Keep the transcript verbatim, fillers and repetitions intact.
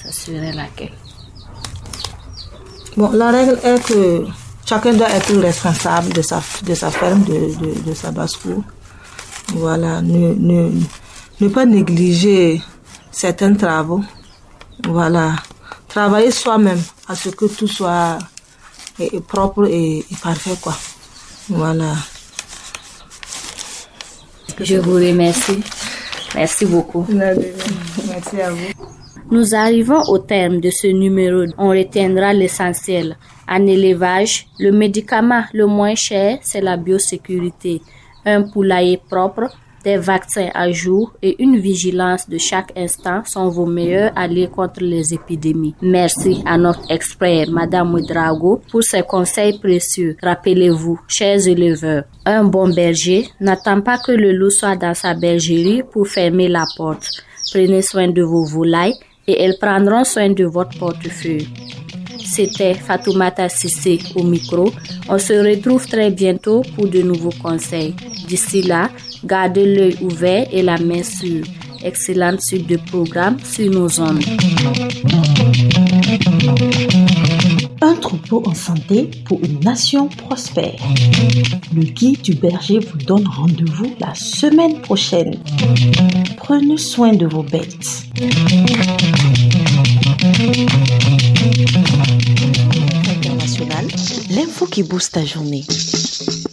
Ça serait laquelle? Bon, la règle est que chacun doit être responsable de sa, de sa ferme, de, de, de sa basse-cour. Voilà, ne, ne, ne pas négliger certains travaux. Voilà, travailler soi-même à ce que tout soit et, et propre et, et parfait, quoi. Voilà. Je vous remercie. Merci beaucoup. Merci à vous. Nous arrivons au terme de ce numéro. On retiendra l'essentiel. En élevage, le médicament le moins cher, c'est la biosécurité. Un poulailler propre, des vaccins à jour et une vigilance de chaque instant sont vos meilleurs alliés contre les épidémies. Merci à notre expert, Madame Ouedraogo, pour ses conseils précieux. Rappelez-vous, chers éleveurs, un bon berger n'attend pas que le loup soit dans sa bergerie pour fermer la porte. Prenez soin de vos volailles et elles prendront soin de votre portefeuille. C'était Fatoumata Sissé au micro. On se retrouve très bientôt pour de nouveaux conseils. D'ici là, gardez l'œil ouvert et la main sûre. Excellente suite de programmes sur nos ondes. Un troupeau en santé pour une nation prospère. Le guide du berger vous donne rendez-vous la semaine prochaine. Prenez soin de vos bêtes. International, l'info qui booste ta journée.